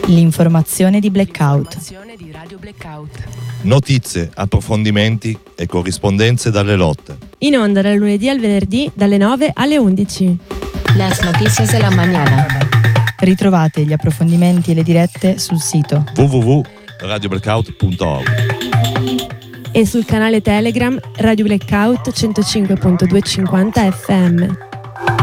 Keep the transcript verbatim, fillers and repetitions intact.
L'informazione di Blackout. Notizie, approfondimenti e corrispondenze dalle lotte. In onda dal lunedì al venerdì dalle nove alle undici. Las noticias de la mañana. Ritrovate gli approfondimenti e le dirette sul sito w w w punto radio blackout punto org e sul canale Telegram Radio Blackout centocinque virgola duecentocinquanta F M.